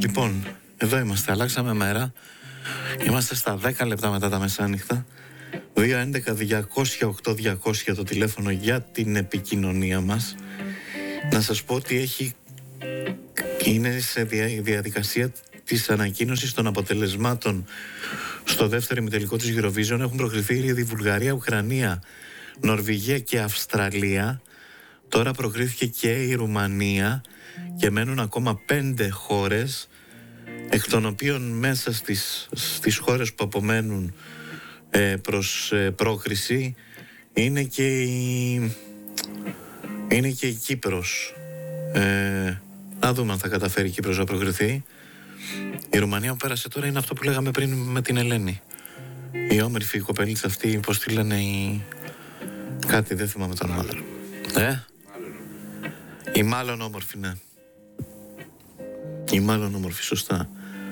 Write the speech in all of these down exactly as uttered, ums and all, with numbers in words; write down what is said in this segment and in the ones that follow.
Λοιπόν, εδώ είμαστε, αλλάξαμε μέρα. Είμαστε στα δέκα λεπτά μετά τα μεσάνυχτα. δύο έντεκα διακόσια οκτώ διακόσια το τηλέφωνο για την επικοινωνία μας. Να σας πω ότι έχει... είναι σε δια... διαδικασία της ανακοίνωσης των αποτελεσμάτων στο δεύτερο ημιτελικό της Eurovision. Έχουν προκριθεί η Βουλγαρία, Ουκρανία, Νορβηγία και Αυστραλία. Τώρα προκρίθηκε και η Ρουμανία και μένουν ακόμα πέντε χώρες, εκ των οποίων μέσα στις, στις χώρες που απομένουν ε, προς ε, πρόκριση είναι και η, είναι και η Κύπρος. Ε, να δούμε αν θα καταφέρει η Κύπρος να προκριθεί. Η Ρουμανία που πέρασε τώρα είναι αυτό που λέγαμε πριν με την Ελένη. Η όμορφη κοπελίτσα αυτή, πώς τη λένε, η... κάτι δεν θυμάμαι το όνομα. Ε? Η μάλλον όμορφη, ναι. Η μάλλον όμορφη, σωστά.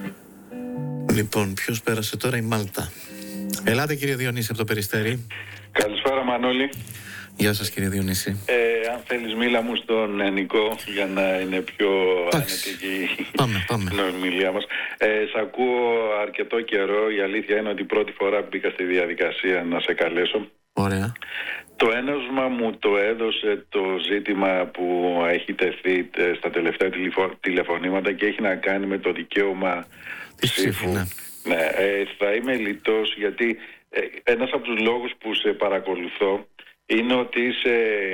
Λοιπόν, ποιος πέρασε τώρα? Η Μάλτα. Ελάτε κύριε Διονύση από το Περιστέρι. Καλησπέρα Μανώλη. Γεια σας κύριε Διονύση. Ε, αν θέλεις μίλα μου στον Νικό για να είναι πιο άνετη η πάμε, πάμε. ομιλία μας. Ε, σ' ακούω αρκετό καιρό. Η αλήθεια είναι ότι η πρώτη φορά που μπήκα στη διαδικασία να σε καλέσω. Ωραία. Το έναυσμα μου το έδωσε το ζήτημα που έχει τεθεί στα τελευταία τηλεφωνήματα και έχει να κάνει με το δικαίωμα ψήφου. Ναι, ναι ε, θα είμαι λιτός γιατί ε, ένας από τους λόγους που σε παρακολουθώ είναι ότι είσαι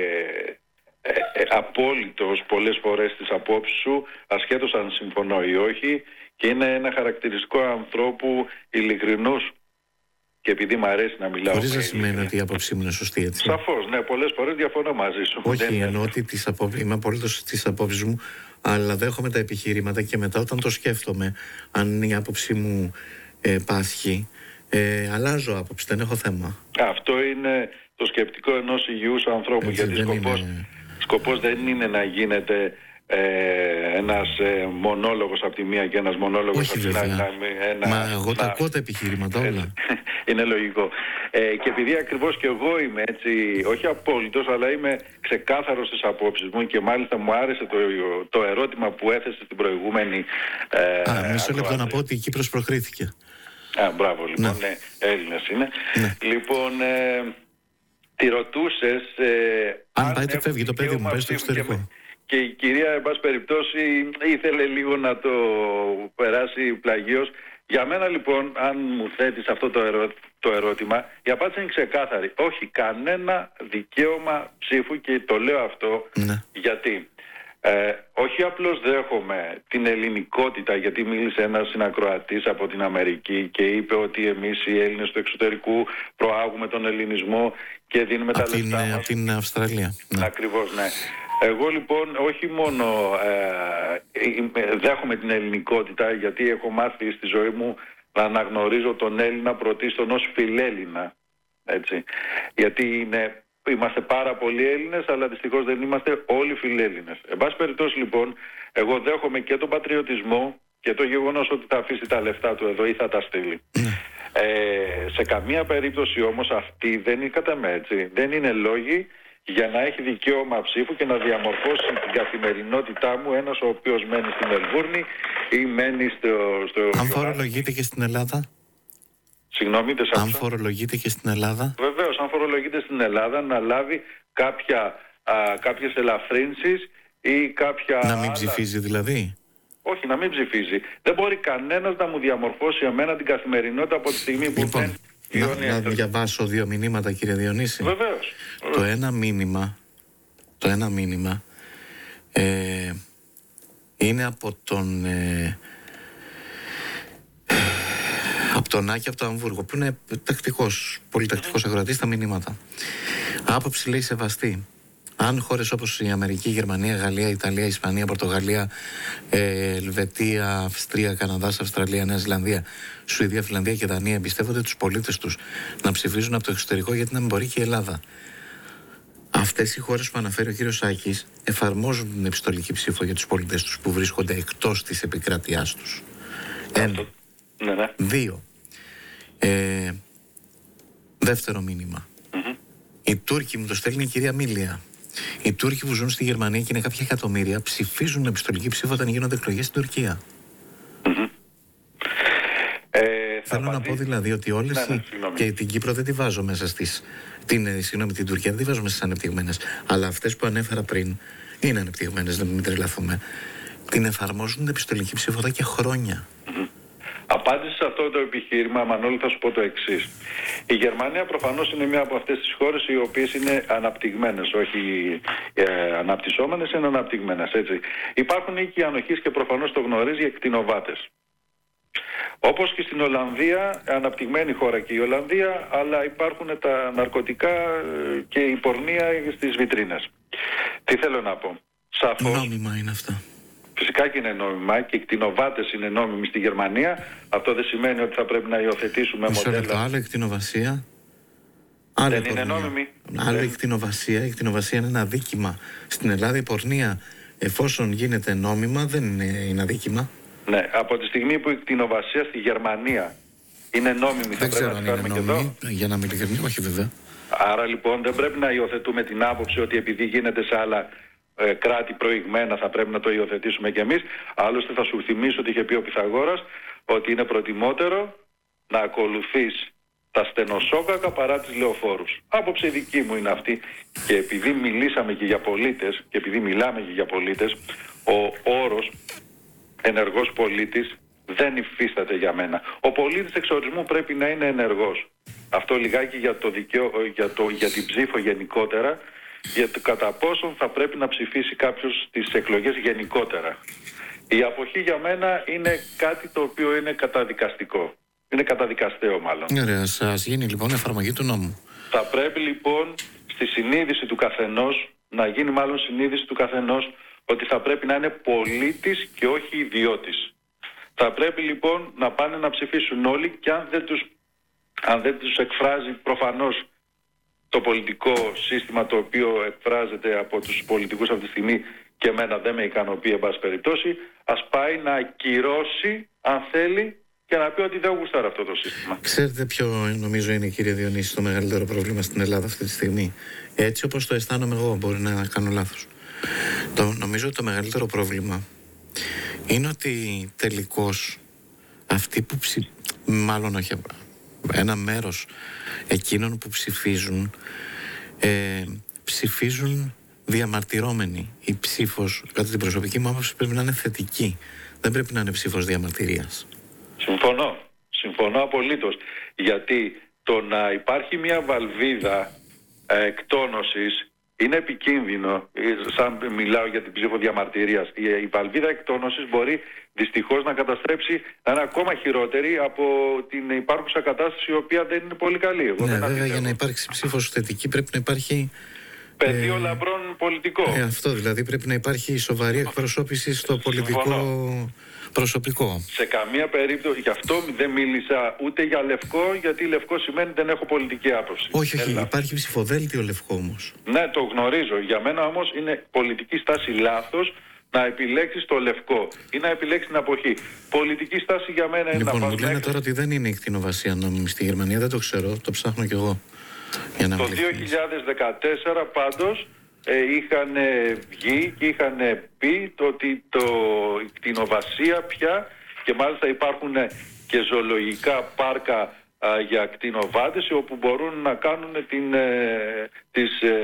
ε, ε, απόλυτος πολλές φορές στις απόψεις σου, ασχέτως αν συμφωνώ ή όχι, και είναι ένα χαρακτηριστικό ανθρώπου ειλικρινούς. Και επειδή μου αρέσει να μιλάω. Χωρίς να σημαίνει ότι η άποψή μου είναι σωστή, έτσι. Σαφώς, ναι, πολλές φορές διαφωνώ μαζί σου. Όχι, εννοώ ότι τις απόψεις, είμαι απόλυτος στις απόψεις μου, αλλά δέχομαι τα επιχειρήματα και μετά όταν το σκέφτομαι, αν η άποψή μου ε, πάσχει, ε, αλλάζω άποψη, δεν έχω θέμα. Αυτό είναι το σκεπτικό ενός υγιούς ανθρώπου, έτσι, γιατί σκοπός, είναι... σκοπός δεν είναι να γίνεται Ε, ένας ε, μονόλογος από τη μία και ένας μονόλογος από την άλλη. Ένα, Μα εγώ να, τα ακούω τα επιχειρήματα όλα. Είναι λογικό. Ε, και επειδή ακριβώς και εγώ είμαι έτσι, όχι απόλυτος, αλλά είμαι ξεκάθαρος στις απόψεις μου και μάλιστα μου άρεσε το, το ερώτημα που έθεσε στην προηγούμενη. Ε, Α, μισό λεπτό να πω ότι η Κύπρος προκρίθηκε. Α, μπράβο, λοιπόν, ναι, ναι Έλληνες είναι. Ναι. Λοιπόν, ε, τη ρωτούσες. Ε, αν, αν πάει το φεύγει το παιδί μου, πάει στο εξωτερικό. Και η κυρία, εν πάση περιπτώσει, ήθελε λίγο να το περάσει πλαγίως. Για μένα, λοιπόν, αν μου θέτεις αυτό το, ερώ... το ερώτημα, η απάντηση είναι ξεκάθαρη. Όχι, κανένα δικαίωμα ψήφου, και το λέω αυτό ναι. γιατί ε, όχι απλώς δέχομαι την ελληνικότητα, γιατί μίλησε ένας συνακροατής από την Αμερική και είπε ότι εμείς οι Έλληνες του εξωτερικού προάγουμε τον ελληνισμό και δίνουμε από τα λεφτά μας. Από την Αυστραλία. Ναι. Ακριβώς, ναι. Εγώ λοιπόν όχι μόνο ε, δέχομαι την ελληνικότητα, γιατί έχω μάθει στη ζωή μου να αναγνωρίζω τον Έλληνα πρωτίστων ως φιλέλληνα, έτσι. Γιατί είναι, είμαστε πάρα πολλοί Έλληνες, αλλά δυστυχώς δεν είμαστε όλοι φιλέλληνες. Εν πάση περιπτώσει λοιπόν, εγώ δέχομαι και τον πατριωτισμό και το γεγονός ότι θα αφήσει τα λεφτά του εδώ ή θα τα στείλει. Ε, σε καμία περίπτωση όμως αυτή δεν είναι κατά με, έτσι. Δεν είναι λόγοι για να έχει δικαίωμα ψήφου και να διαμορφώσει την καθημερινότητά μου ένας ο οποίος μένει στη Μελβούρνη ή μένει στο... στο αν φορολογείται και στην Ελλάδα. Συγγνώμη, δεν σ' άκουσα. Αν φορολογείται και στην Ελλάδα. Βεβαίως, αν φορολογείται στην Ελλάδα, να λάβει κάποια, α, κάποιες ελαφρύνσεις ή κάποια... Να μην άλλα... ψηφίζει δηλαδή. Όχι, να μην ψηφίζει. Δεν μπορεί κανένας να μου διαμορφώσει εμένα την καθημερινότητα από τη στιγμή που λοιπόν, δεν... Να, να διαβάσω δύο μηνύματα, κύριε Διονύση. Βεβαίως. Το ένα μήνυμα, το ένα μήνυμα ε, είναι από τον ε, από τον Άκη από το Αμβούργο, που είναι τακτικός, πολύ τακτικός ακροατής στα μηνύματα. Άποψη, λέει, σεβαστή. Αν χώρες όπως η Αμερική, η Γερμανία, η Γαλλία, η Ιταλία, η Ισπανία, η Πορτογαλία, ε, Ελβετία, Αυστρία, Καναδάς, Αυστραλία, Νέα Ζηλανδία, Σουηδία, Φιλανδία και Δανία εμπιστεύονται τους πολίτες τους να ψηφίζουν από το εξωτερικό, γιατί να μην μπορεί και η Ελλάδα. Αυτές οι χώρες που αναφέρει ο κύριος Άκης εφαρμόζουν την επιστολική ψήφο για τους πολίτες τους που βρίσκονται εκτός της επικράτειάς τους. Ένα. Ναι, ναι. Δύο. Ε, δεύτερο μήνυμα. Mm-hmm. Οι Τούρκοι, μου το στέλνει η κυρία Μίλια. Οι Τούρκοι που ζουν στη Γερμανία και είναι κάποια εκατομμύρια ψηφίζουν επιστολική ψήφο όταν γίνονται εκλογές στην Τουρκία. θέλω να πω δηλαδή ότι όλες. Ναι, ναι, και την Κύπρο δεν τη βάζω μέσα στις. Την, συγγνώμη, την Τουρκία δεν τη βάζω μέσα στις ανεπτυγμένες. Αλλά αυτές που ανέφερα πριν είναι ανεπτυγμένες, δεν μην τρελαθούμε. Την εφαρμόζουν την επιστολική ψήφο εδώ και χρόνια. Mm-hmm. Απάντηση σε αυτό το επιχείρημα, Μανώλη, θα σου πω το εξής. Η Γερμανία προφανώς είναι μια από αυτές τις χώρες οι οποίες είναι αναπτυγμένες, όχι ε, αναπτυσσόμενες, είναι αναπτυγμένες, έτσι. Υπάρχουν οίκοι ανοχής και προφανώς το γνωρίζει οι εκτινοβάτες. Όπως και στην Ολλανδία, αναπτυγμένη χώρα και η Ολλανδία, αλλά υπάρχουν τα ναρκωτικά και η πορνεία στις βιτρίνες. Τι θέλω να πω. Σαφώς, νόμιμα είναι αυτά. Φυσικά και είναι νόμιμα και οι κτηνοβάτες είναι νόμιμοι στη Γερμανία. Αυτό δεν σημαίνει ότι θα πρέπει να υιοθετήσουμε Μισό μοντέλα. λεπτό, άλλο η κτηνοβασία. Δεν είναι νόμιμη. Άλλο δεν... η κτηνοβασία. Η κτηνοβασία είναι ένα αδίκημα. Στην Ελλάδα η πορνεία, εφόσον γίνεται νόμιμα, δεν είναι, είναι αδίκημα. Ναι, από τη στιγμή που η κτηνοβασία στη Γερμανία είναι νόμιμη, δεν θα πρέπει να τη κάνουμε και εδώ. Για να μην ειλικρινή, όχι βέβαια. Άρα λοιπόν δεν πρέπει να υιοθετούμε την άποψη ότι επειδή γίνεται σε άλλα ε, κράτη προηγμένα θα πρέπει να το υιοθετήσουμε κι εμείς. Άλλωστε θα σου θυμίσω ότι είχε πει ο Πυθαγόρας ότι είναι προτιμότερο να ακολουθείς τα στενοσόκακα παρά τις λεωφόρους. Άποψη δική μου είναι αυτή. Και επειδή μιλήσαμε και για πολίτες και επειδή μιλάμε και για πολίτες, ο όρος ενεργός πολίτης δεν υφίσταται για μένα. Ο πολίτης εξορισμού πρέπει να είναι ενεργός. Αυτό λιγάκι για, το δικαιο... για, το... για την ψήφο γενικότερα, για το κατά πόσον θα πρέπει να ψηφίσει κάποιος στις εκλογές γενικότερα. Η αποχή για μένα είναι κάτι το οποίο είναι καταδικαστικό. Είναι καταδικαστέο μάλλον. Ωραία, σας γίνει λοιπόν εφαρμογή του νόμου. Θα πρέπει λοιπόν στη συνείδηση του καθενός, να γίνει μάλλον συνείδηση του καθενός, ότι θα πρέπει να είναι πολίτης και όχι ιδιώτης. Θα πρέπει λοιπόν να πάνε να ψηφίσουν όλοι και αν δεν τους, αν δεν τους εκφράζει προφανώς το πολιτικό σύστημα το οποίο εκφράζεται από τους πολιτικούς αυτή τη στιγμή και εμένα δεν με ικανοποιεί εν πάση περιπτώσει, ας πάει να ακυρώσει αν θέλει και να πει ότι δεν γουστάρει αυτό το σύστημα. Ξέρετε ποιο νομίζω είναι, κύριε Διονύση, το μεγαλύτερο πρόβλημα στην Ελλάδα αυτή τη στιγμή? Έτσι όπως το αισθάνομαι εγώ, μπορεί να κάνω λάθος. Το, νομίζω ότι το μεγαλύτερο πρόβλημα είναι ότι τελικώς αυτοί που ψη... μάλλον όχι, ένα μέρος εκείνων που ψηφίζουν ε, ψηφίζουν διαμαρτυρώμενοι. Η ψήφος, κατά την προσωπική μου άποψη, πρέπει να είναι θετική. Δεν πρέπει να είναι ψήφος διαμαρτυρίας. Συμφωνώ. Συμφωνώ απολύτως. Γιατί το να υπάρχει μια βαλβίδα ε, εκτόνωσης είναι επικίνδυνο. Σαν μιλάω για την ψήφο διαμαρτυρίας. Η, η βαλβίδα εκτόνωσης μπορεί δυστυχώς να καταστρέψει να είναι ακόμα χειρότερη από την υπάρχουσα κατάσταση, η οποία δεν είναι πολύ καλή. Εγώ ναι, δεν βέβαια, για να υπάρξει ψήφος θετική πρέπει να υπάρχει πεδίο ε, λαμπρών πολιτικό. Ε, αυτό δηλαδή, πρέπει να υπάρχει σοβαρή εκπροσώπηση στο πολιτικό Συμφωνώ. προσωπικό. Σε καμία περίπτωση, γι' αυτό δεν μίλησα ούτε για λευκό, γιατί λευκό σημαίνει δεν έχω πολιτική άποψη. Όχι, όχι, υπάρχει ψηφοδέλτιο λευκό όμως. Ναι, το γνωρίζω. Για μένα όμως είναι πολιτική στάση λάθος να επιλέξεις το λευκό ή να επιλέξεις την αποχή. Πολιτική στάση για μένα είναι λοιπόν, να πας. Μου λένε τώρα ότι δεν είναι η κτηνοβασία νόμιμη στη Γερμανία, δεν το ξέρω, το ψάχνω κι εγώ. Για να το δύο χιλιάδες δεκατέσσερα πάντως ε, είχαν βγει και είχαν πει το ότι το, η κτηνοβασία πια, και μάλιστα υπάρχουν και ζωολογικά πάρκα α, για κτηνοβάτες όπου μπορούν να κάνουν την, ε, τις ε,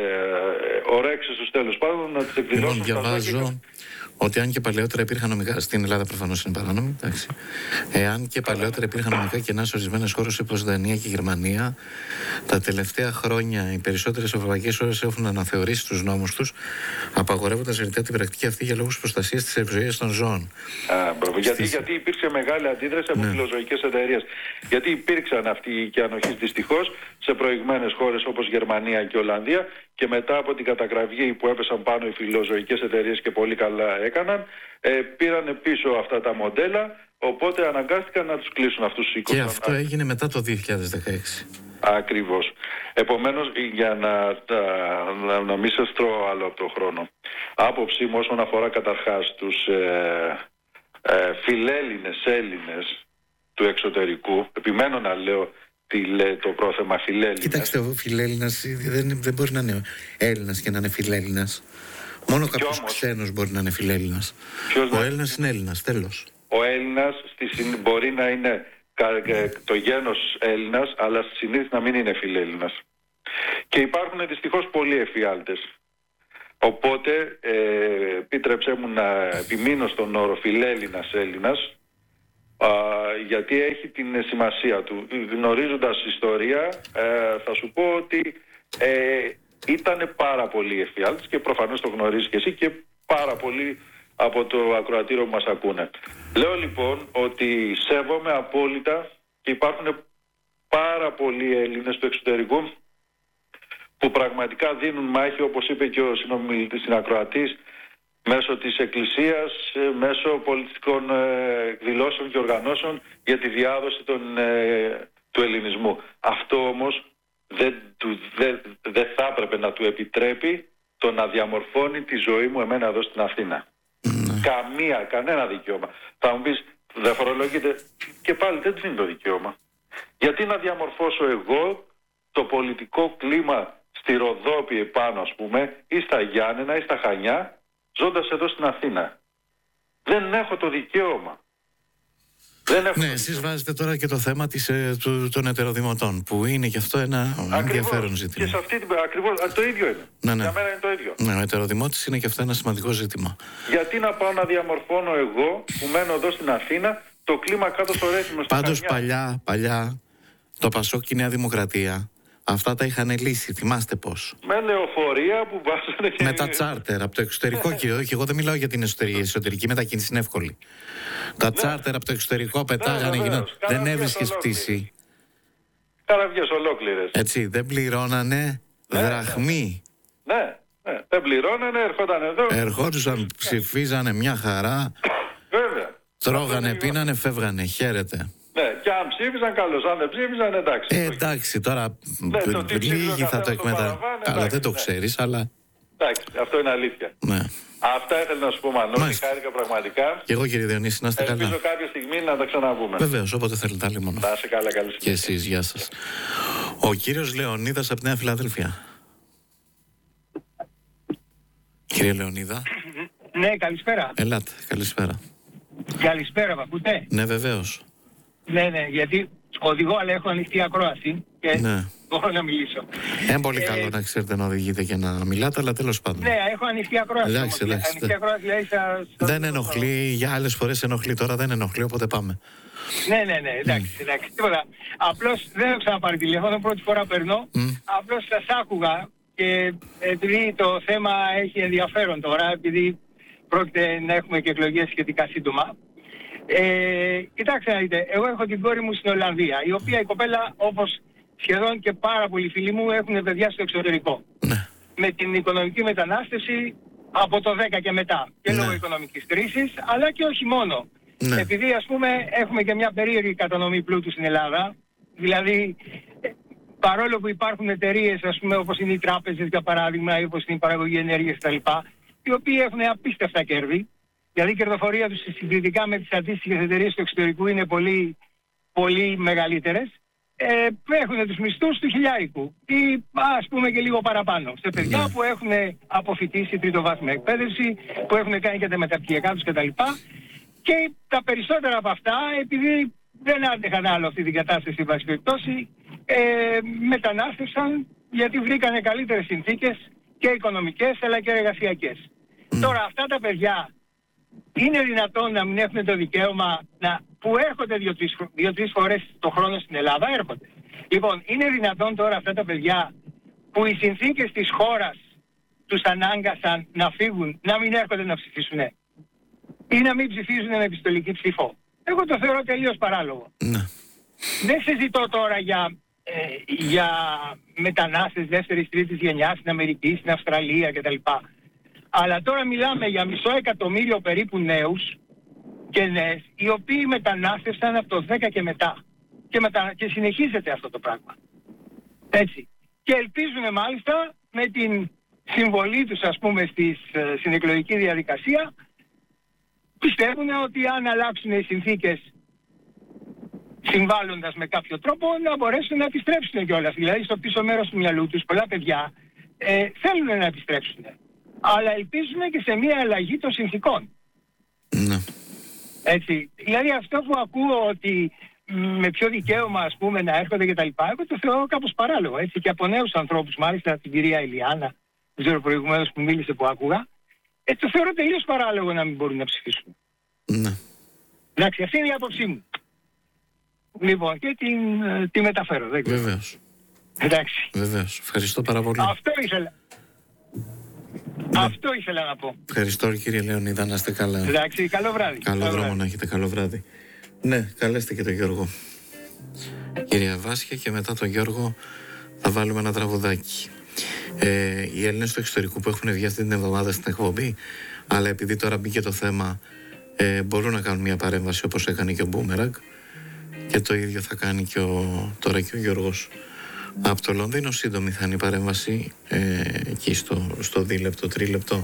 ορέξεις τους, τέλος πάντων, να τις εκδηλώσουν. Λοιπόν, διαβάζω ότι αν και παλαιότερα υπήρχαν νομικά. Στην Ελλάδα προφανώς είναι παράνομη, εντάξει. Εάν και παλαιότερα υπήρχαν νομικά κενά σε ορισμένες χώρες όπως Δανία και Γερμανία, τα τελευταία χρόνια οι περισσότερες ευρωπαϊκές χώρες έχουν αναθεωρήσει τους νόμους τους, απαγορεύοντας ρητά την πρακτική αυτή για λόγους προστασίας της ευζοίας των ζώων. Α, γιατί, γιατί υπήρξε μεγάλη αντίδραση από ναι. φιλοζωικές εταιρείες. Γιατί υπήρξαν αυτοί οι οικιανοχείς δυστυχώς σε προηγμένες χώρες όπως Γερμανία και Ολλανδία, και μετά από την κατακραυγή που έπεσαν πάνω οι φιλοζωικές εταιρείες και πολύ καλά έκαναν, ε, πήραν πίσω αυτά τα μοντέλα, οπότε αναγκάστηκαν να τους κλείσουν αυτούς τους οίκους. Και αυτό έγινε μετά το δύο χιλιάδες δεκαέξι. Ακριβώς. Επομένως, για να, να, να μην σας τρώω άλλο από το χρόνο, άποψή μου όσον αφορά καταρχάς τους ε, ε, φιλέλληνες Έλληνες του εξωτερικού, επιμένω να λέω τι λέει το πρόθεμα φιλέλληνας. Κοιτάξτε, ο φιλέλληνας δεν, δεν μπορεί να είναι Έλληνας και να είναι φιλέλληνας. Μόνο κάποιος όμως ξένος μπορεί να είναι φιλέλληνας. Ο Έλληνας είναι Έλληνας, τέλος. Ο Έλληνας στη, μπορεί να είναι το γένος Έλληνας, αλλά συνήθως να μην είναι φιλέλληνας. Και υπάρχουν δυστυχώς πολλοί εφιάλτες. Οπότε ε, επίτρεψέ μου να επιμείνω στον όρο φιλέλληνας Έλληνας, α, γιατί έχει την σημασία του. Γνωρίζοντας ιστορία, ε, θα σου πω ότι ε, ήταν πάρα πολλοί εφιάλτες και προφανώς το γνωρίζεις και εσύ και πάρα πολλοί από το ακροατήριο που μας ακούνε. Λέω λοιπόν ότι σέβομαι απόλυτα και υπάρχουν πάρα πολλοί Έλληνες του εξωτερικού που πραγματικά δίνουν μάχη, όπως είπε και ο συνομιλητής συνακροατής, μέσω της Εκκλησίας, μέσω πολιτιστικών εκδηλώσεων και οργανώσεων για τη διάδοση των, του ελληνισμού. Αυτό όμως δεν, του, δεν, δεν θα έπρεπε να του επιτρέπει το να διαμορφώνει τη ζωή μου εμένα εδώ στην Αθήνα. Mm. Καμία, κανένα δικαίωμα. Θα μου πεις, δεν φορολογείται, και πάλι δεν είναι το δικαίωμα. Γιατί να διαμορφώσω εγώ το πολιτικό κλίμα στη Ροδόπη επάνω, ας πούμε, ή στα Γιάννενα ή στα Χανιά, ζώντας εδώ στην Αθήνα? Δεν έχω το δικαίωμα. Δεν έχω ναι, το εσείς δικαίωμα. βάζετε τώρα και το θέμα της, ε, του, των ετεροδημοτών, που είναι και αυτό ένα ακριβώς ενδιαφέρον ζήτημα. Και σε αυτή την ακριβώς, το ίδιο είναι. Ναι, ναι. Για μένα είναι το ίδιο. Ναι, ο ετεροδημότης είναι και αυτό ένα σημαντικό ζήτημα. Γιατί να πάω να διαμορφώνω εγώ, που μένω εδώ στην Αθήνα, το κλίμα κάτω στο Ρέθυμνο, στα Πάντως Χανιά? παλιά, παλιά, το Πασόκ και η Νέα Δημοκρατία, αυτά τα είχαν λύσει, θυμάστε πώς? Με λεωφορεία που βάζανε και... Με τα τσάρτερ από το εξωτερικό και όχι, εγώ δεν μιλάω για την εσωτερική, εσωτερική μετακίνηση είναι εύκολη. Τα τσάρτερ από το εξωτερικό πετάγανε, ναι, γινόταν. Δεν καραβιές έβρισκες πτήση. Καραβιές ολόκληρες. Έτσι, δεν πληρώνανε Ναι, δραχμή. Ναι, ναι, δεν πληρώνανε, ερχόταν εδώ. Ερχόντουσαν, ψηφίζανε μια χαρά, Βέβαια. τρώγανε, Αυτό πίνανε, φεύγανε. Χαίρετε. Ναι, και αν ψήφισαν, καλώς. Αν δεν ψήφισαν, εντάξει. Ε, εντάξει, τώρα Ναι, το τι ψήφιζε ο λίγοι θα καθένας το στο εκμεταλλευτούν. παραβάν, Καλά, εντάξει, δεν το ναι. ξέρεις, αλλά. Εντάξει, αυτό είναι αλήθεια. Ναι. Αυτά ήθελα να σου πω, Μανώλη. Μάλιστα. Χάρηκα πραγματικά. Και εγώ, κύριε Διονύση, να είστε καλά. Ελπίζω κάποια στιγμή να τα ξαναπούμε. Βεβαίως, όποτε θέλετε, άλλη μόνο. Να είσαι καλά, καλή Και εσείς, γεια σας. Ο κύριος Λεωνίδας από τη Νέα Φιλαδέλφια. Κύριε Λεωνίδα. Ναι, καλησπέρα. Ελάτε, καλησπέρα. Καλησπέρα, μ' ακούτε? Ναι, βεβαίως. Ναι, ναι, γιατί οδηγώ, αλλά έχω ανοιχτή ακρόαση και Ναι. μπορώ να μιλήσω. Είναι πολύ Ε, καλό να ξέρετε να οδηγείτε και να μιλάτε, αλλά τέλος πάντων. Ναι, έχω ανοιχτή ακρόαση. Εντάξει, όμως. εντάξει. Ανοιχτή ακρόαση, δηλαδή, θα, θα- Δεν ενοχλεί, για άλλες φορές ενοχλεί, τώρα δεν ενοχλεί, οπότε πάμε. Ναι, ναι, ναι, εντάξει, εντάξει. Τίποτα. Απλώς δεν έχω ξαναπάρει τηλέφωνο, πρώτη φορά περνώ. Μμ. Απλώς σας άκουγα και επειδή το θέμα έχει ενδιαφέρον τώρα, επειδή πρόκειται να έχουμε και εκλογές σχετικά σύντομα. Ε, κοιτάξτε να δείτε, εγώ έχω την κόρη μου στην Ολλανδία, η οποία η κοπέλα, όπως σχεδόν και πάρα πολλοί φίλοι μου, έχουν παιδιά στο εξωτερικό. Ναι. Με την οικονομική μετανάστευση από το δέκα και μετά. Και Ναι. λόγω οικονομικής κρίσης, αλλά και όχι μόνο. Ναι. Επειδή ας πούμε έχουμε και μια περίεργη κατανομή πλούτου στην Ελλάδα, δηλαδή ε, παρόλο που υπάρχουν εταιρείες, ας πούμε, όπως είναι οι τράπεζες για παράδειγμα, ή όπως είναι η παραγωγή ενέργειας κτλ., οι οποίοι έχουν απίστευτα κέρδη, δηλαδή η κερδοφορία τους συγκριτικά με τις αντίστοιχες εταιρείες του εξωτερικού είναι πολύ, πολύ μεγαλύτερες, ε, έχουν τους μισθούς του χιλιάρικου ή ας πούμε και λίγο παραπάνω. Σε παιδιά Ναι. που έχουν αποφοιτήσει τριτοβάθμια εκπαίδευση, που έχουν κάνει και τα μεταπτυχιακά τους κτλ. Και τα περισσότερα από αυτά, επειδή δεν άντεχαν άλλο αυτή την κατάσταση, εν πάση περιπτώσει, ε, μετανάστευσαν γιατί βρήκανε καλύτερες συνθήκες και οικονομικές αλλά και εργασιακές. Τώρα αυτά τα παιδιά είναι δυνατόν να μην έχουν το δικαίωμα να, που έρχονται δύο-τρεις, δύο-τρεις φορές το χρόνο στην Ελλάδα, έρχονται. Λοιπόν, είναι δυνατόν τώρα αυτά τα παιδιά που οι συνθήκες της χώρας τους ανάγκασαν να φύγουν, να μην έρχονται να ψηφίσουν ή να μην ψηφίζουν με επιστολική ψήφο? Εγώ το θεωρώ τελείως παράλογο. Ναι. Δεν συζητώ τώρα για, ε, για μετανάστες δεύτερης, τρίτης γενιάς στην Αμερική, στην Αυστραλία κτλ. Αλλά τώρα μιλάμε για μισό εκατομμύριο περίπου νέους και νέες, οι οποίοι μετανάστευσαν από το δέκα και μετά. Και, μετα... και συνεχίζεται αυτό το πράγμα. Έτσι. Και ελπίζουν μάλιστα με την συμβολή τους, ας πούμε, στις, στην εκλογική διαδικασία, πιστεύουν ότι αν αλλάξουν οι συνθήκες συμβάλλοντας με κάποιο τρόπο να μπορέσουν να επιστρέψουν κιόλας. Δηλαδή στο πίσω μέρος του μυαλού τους πολλά παιδιά ε, θέλουν να επιστρέψουν. Αλλά ελπίζουν και σε μια αλλαγή των συνθήκων. Ναι. Έτσι. Δηλαδή αυτό που ακούω ότι με ποιο δικαίωμα, ας πούμε, να έρχονται και τα λοιπά, εγώ το θεωρώ κάπως παράλογο, έτσι, και από νέους ανθρώπους, μάλιστα την κυρία Ηλιάνα, δεν ξέρω προηγουμένως που μίλησε που άκουγα, έτσι το θεωρώ τελείως παράλογο να μην μπορούν να ψηφίσουν. Ναι. Εντάξει, αυτή είναι η άποψή μου. Λοιπόν, και την, τη μεταφέρω, δεν ξέρω. Βεβαίως. Εντάξει. Βεβαίως. Ευχαριστώ πάρα πολύ. Αυτό ήθελα. Ναι. Αυτό ήθελα να πω. Ευχαριστώ κύριε Λεωνίδα, να είστε καλά. Εντάξει, καλό βράδυ. Καλό, καλό δρόμο βράδυ. Να έχετε, καλό βράδυ. Ναι, καλέστε και τον Γιώργο. Κυρία Βάσια, και μετά τον Γιώργο θα βάλουμε ένα τραγουδάκι. Ε, οι Έλληνες του εξωτερικού που έχουν βγει αυτή την εβδομάδα στην εκπομπή, αλλά επειδή τώρα μπήκε το θέμα, ε, μπορούν να κάνουν μια παρέμβαση όπως έκανε και ο Μπούμεραγκ, και το ίδιο θα κάνει και ο, τώρα και ο Γιώργος. Από το Λονδίνο σύντομη θα είναι η παρέμβαση, ε, εκεί στο, στο δίλεπτο, τρίλεπτο,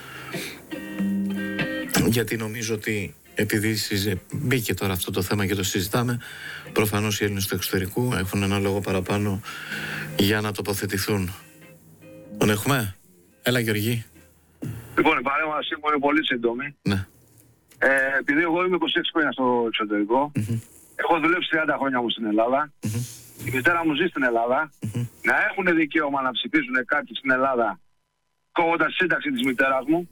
γιατί νομίζω ότι επειδή συζε... μπήκε τώρα αυτό το θέμα και το συζητάμε, προφανώς οι Έλληνες του εξωτερικού έχουν ένα λόγο παραπάνω για να τοποθετηθούν. Τον έχουμε? Έλα Γεωργή. Λοιπόν, η παρέμβασή μου είναι πολύ σύντομη. Ναι. Ε, επειδή εγώ είμαι είκοσι έξι χρόνια στο εξωτερικό, mm-hmm. έχω δουλέψει τριάντα χρόνια μου στην Ελλάδα, mm-hmm. η μητέρα μου ζει στην Ελλάδα, mm-hmm. να έχουν δικαίωμα να ψηφίσουν κάποιοι στην Ελλάδα κόβοντας τη σύνταξη της μητέρας μου,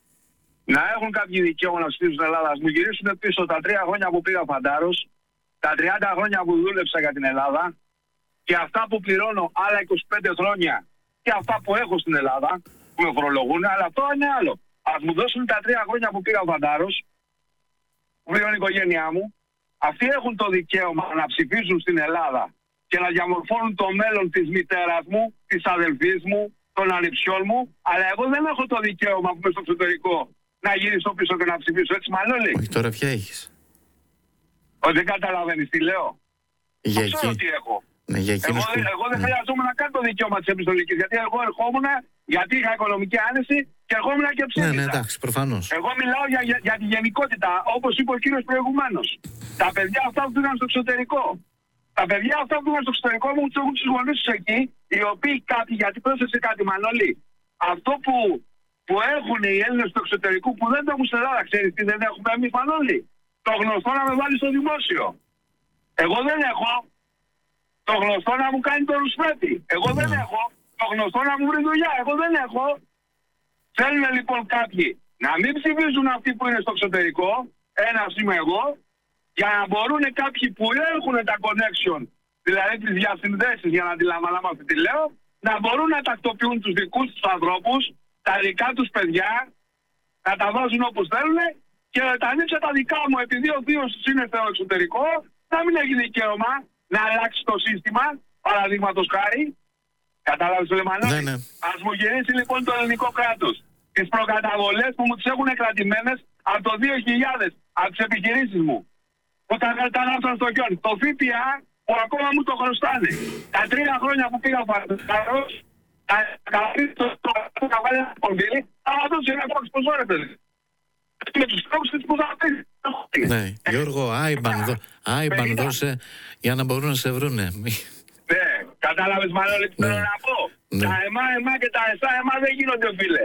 να έχουν κάποιοι δικαίωμα να ψηφίσουν στην Ελλάδα, ας μου γυρίσουν πίσω τα τρία χρόνια που πήγα φαντάρος, τα τριάντα χρόνια που δούλεψα για την Ελλάδα και αυτά που πληρώνω άλλα είκοσι πέντε χρόνια και αυτά που έχω στην Ελλάδα, που με φορολογούν, αλλά αυτό είναι άλλο. Ας μου δώσουν τα τρία χρόνια που πήγα φαντάρος, που πήγαν η οικογένειά μου, αυτοί έχουν το δικαίωμα να ψηφίσουν στην Ελλάδα και να διαμορφώνουν το μέλλον της μητέρας μου, της αδελφής μου, των ανιψιών μου, αλλά εγώ δεν έχω το δικαίωμα που είμαι στο εξωτερικό να γυρίσω πίσω και να ψηφίσω. Έτσι, Μανώλη? Όχι, τώρα ποια έχεις? Όχι, δεν καταλαβαίνεις τι λέω. Για το ξέρω τι έχω. Ναι, για εγώ, που... εγώ δεν ναι. χρειαζόμουν να κάνω το δικαίωμα της επιστολικής, γιατί εγώ ερχόμουν, γιατί είχα οικονομική άνεση και ερχόμουν και ψήφισα. Ναι, ναι, εντάξει, προφανώς. Εγώ μιλάω για, για, για τη γενικότητα, όπως είπε ο κύριος προηγουμένως. Τα παιδιά αυτά που πήγαν στο εξωτερικό. Τα παιδιά αυτά που πήγαν στο εξωτερικό μου τους έχουν τους γονείς τους εκεί, οι οποίοι κάποιοι, γιατί πρόσθεσε κάτι Μανώλη, αυτό που, που έχουν οι Έλληνες του εξωτερικού που δεν το έχουν στην Ελλάδα, ξέρεις τι δεν έχουμε εμείς Μανώλη? Το γνωστό να με βάλει στο δημόσιο. Εγώ δεν έχω. Το γνωστό να μου κάνει το ρουσφέτη. Εγώ δεν έχω. Το γνωστό να μου βρει δουλειά. Εγώ δεν έχω. Θέλουν λοιπόν κάποιοι να μην ψηφίζουν αυτοί που είναι στο εξωτερικό, ένας είμαι εγώ, για να μπορούν κάποιοι που έχουν τα connection, δηλαδή τις διασυνδέσεις, για να αντιλαμβάνομαι αυτή τη λέω, να μπορούν να τακτοποιούν τους δικούς τους ανθρώπους, τα δικά τους παιδιά, να τα βάζουν όπως θέλουν και τα ανοίξα τα δικά μου, επειδή ο θείος τους είναι στο εξωτερικό, να μην έχει δικαίωμα να αλλάξει το σύστημα, παραδείγματος χάρη. Κατάλαβες το Λεμανό? Ναι, ναι. Ας μου γυρίσει λοιπόν το ελληνικό κράτος τις προκαταβολές που μου τις έχουν κρατημένες από το δύο χιλιάδες, από τις επιχειρήσεις μου, που τα κατανάψαν στο χιόνι. Το ΦΠΑ που ακόμα μου το χρωστάνε. Τα τρία χρόνια που πήγα φαντάρος, τα καλύψω το καβάλει ένα κονδύλι, αλλά δώσει ένα κόξ ποσό ρε παιδί. Με τους τρόπους της που θα πει. Ναι, Γιώργο, άιμπαν δώσε για να μπορούν να σε βρούνε. Ναι, κατάλαβες Μανώλη τι θέλω να πω? Τα εμά εμά και τα εσά εμά δεν γίνονται φίλε.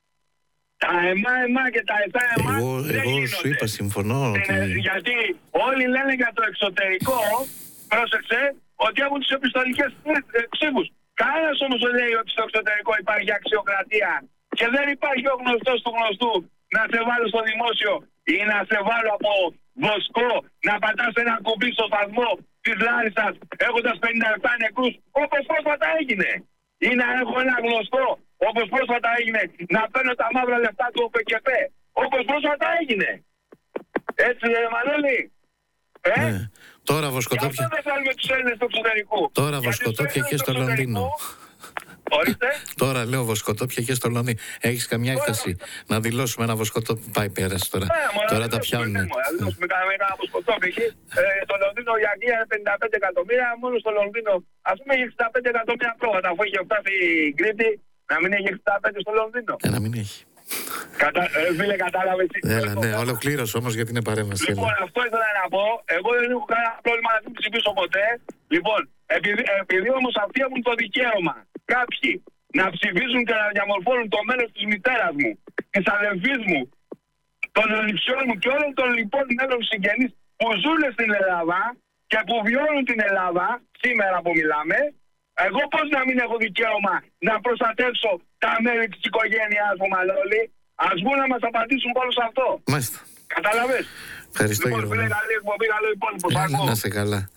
Τα εμά εμά και τα εσά εμά εγώ, δεν εγώ γίνονται. σου είπα, συμφωνώ. Ότι... Γιατί όλοι λένε για το εξωτερικό, πρόσεξε, ότι έχουν τις επιστολικές ψήφους. Κανένας όμως δεν λέει ότι στο εξωτερικό υπάρχει αξιοκρατία και δεν υπάρχει ο γνωστός του γνωστού να σε βάλω στο δημόσιο ή να σε βάλω από βοσκό να πατάς ένα κουμπί στο σταθμό της Λάρισσας έχοντας πενήντα επτά νεκρούς, όπως πρόσφατα έγινε. Ή να έχω ένα γνωστό, όπως πρόσφατα έγινε, να παίρνω τα μαύρα λεφτά του ΟΠΕΚΕΠ, όπως πρόσφατα έγινε. Έτσι δεν Μανώλη? Ε? Ναι. Τώρα βοσκοτόπια. Και αυτό δεν θέλουμε τους Έλληνες του εξωτερικού. Τώρα βοσκοτόπια και στο Λονδίνο. Ορίστε. Τώρα λέω βοσκοτόπια και στο Λονδίνο. Έχεις καμιά έκθεση να δηλώσουμε ένα βοσκοτόπι? Πάει πέρασε τώρα. Τώρα τα πιάνουν. Να δηλώσουμε ένα βοσκοτόπι εκεί. Στο Λονδίνο η Αγγλία είναι πενήντα πέντε εκατομμύρια. Μόνο στο Λονδίνο ας πούμε έχει εξήντα πέντε εκατομμύρια πρόβατα. Αφού έχει φτάσει η Κρήτη, να μην έχει εξήντα πέντε στο Λονδίνο. Ε, να μην έχει. Κατα... Ε, φίλε, κατάλαβες. Έλα, ναι, ολοκλήρωσε όμως γιατί είναι παρέμβαση. Λοιπόν, έλα. Αυτό ήθελα να πω. Εγώ δεν έχω κανένα πρόβλημα να μην ψηφίσω ποτέ. Λοιπόν, επειδή, επειδή όμως αυτοί έχουν το δικαίωμα κάποιοι να ψηφίζουν και να διαμορφώνουν το μέλλον της μητέρας μου, της αδελφής μου, των ανιψιών μου και όλων των λοιπόν νέων συγγενείς που ζουν στην Ελλάδα, και που βιώνουν την Ελλάδα σήμερα που μιλάμε, εγώ πώς να μην έχω δικαίωμα να προστατεύσω τα μέλη της οικογένειάς μου, Μανώλη? Ας βγουν να μας απαντήσουν πάνω σε αυτό. Μάλιστα. Καταλαβες? Ευχαριστώ, λοιπόν, Γιώργο. φίλε, καλή εκπομπή, καλό υπόλοιπο. Να σε καλά.